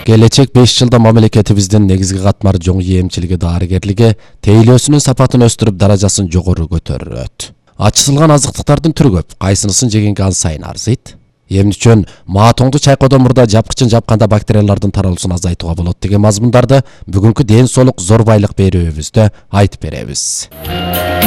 Келечек 5 жылда мамлекетибиздин негизги катмар жоңу эмчилиги дарыгерлиги тейлөөсүнүн сапатын өстүрүп даражасын жогору көтөрөт. Ачысылган азыктыктардын түрү көп, кайсынысын жегенге аз сайын арзыйт. Эмне үчүн маатоңду чайкоодон мурда жапкычын жапканда бактериялардын таралуусун азайтууга болот деген мазмундарды бүгүнкү ден соолук зор байлык берүүбүздө айтып беребиз.